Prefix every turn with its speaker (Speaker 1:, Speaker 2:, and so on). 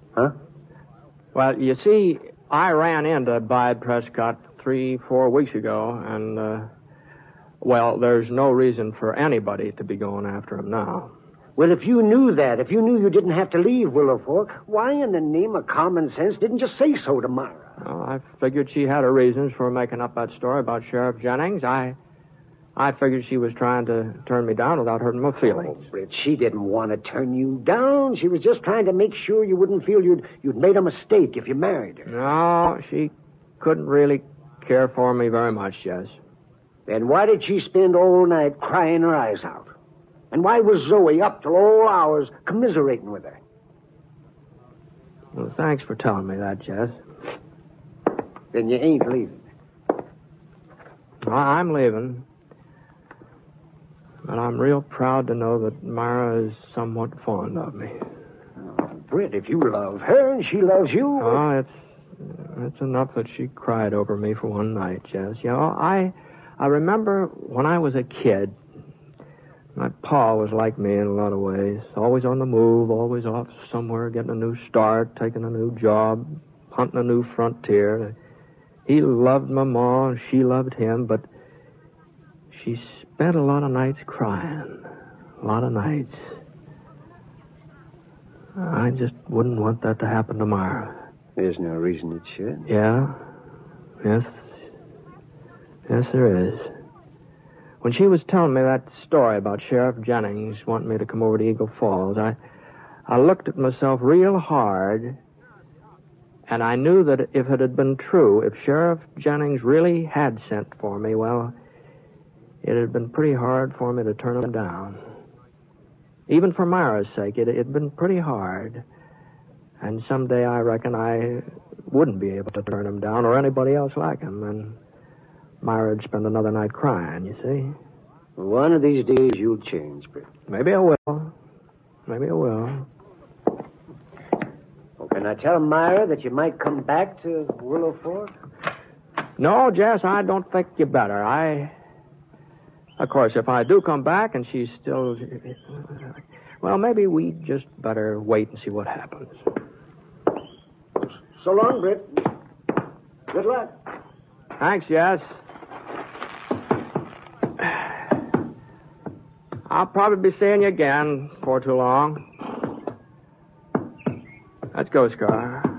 Speaker 1: Huh?
Speaker 2: Well, you see, I ran into Bud Prescott 3-4 weeks ago, and, well, there's no reason for anybody to be going after him now.
Speaker 1: Well, if you knew that, if you knew you didn't have to leave Willow Fork, why in the name of common sense didn't you say so to Myra?
Speaker 2: Well, I figured she had her reasons for making up that story about Sheriff Jennings. I figured she was trying to turn me down without hurting my feelings.
Speaker 1: Oh, Britt, she didn't want to turn you down. She was just trying to make sure you wouldn't feel you'd made a mistake if you married her.
Speaker 2: No, she couldn't really care for me very much, Jess.
Speaker 1: Then why did she spend all night crying her eyes out? And why was Zoe up till all hours commiserating with her?
Speaker 2: Well, thanks for telling me that, Jess.
Speaker 1: Then you ain't leaving.
Speaker 2: Well, I'm leaving. But I'm real proud to know that Myra is somewhat fond of me.
Speaker 1: Oh, Britt, if you love her and she loves you...
Speaker 2: Oh, it's enough that she cried over me for one night, Jess. You know, I remember when I was a kid, my pa was like me in a lot of ways. Always on the move, always off somewhere, getting a new start, taking a new job, hunting a new frontier. He loved my ma, and she loved him, but she spent a lot of nights crying. A lot of nights. I just wouldn't want that to happen to Myra.
Speaker 1: There's no reason it should.
Speaker 2: Yeah? Yes, there is. When she was telling me that story about Sheriff Jennings wanting me to come over to Eagle Falls, I looked at myself real hard, and I knew that if it had been true, if Sheriff Jennings really had sent for me, well, it had been pretty hard for me to turn him down. Even for Myra's sake, it had been pretty hard. And someday I reckon I wouldn't be able to turn him down or anybody else like him, and Myra'd spend another night crying, you see.
Speaker 1: One of these days you'll change, Britt.
Speaker 2: Maybe I will. Maybe I will.
Speaker 1: Well, can I tell Myra that you might come back to Willow Fork?
Speaker 2: No, Jess, I don't think you better. Of course, if I do come back and she's still... Well, maybe we just better wait and see what happens.
Speaker 1: So long, Britt. Good luck.
Speaker 2: Thanks, Jess. I'll probably be seeing you again before too long. Let's go, Scar.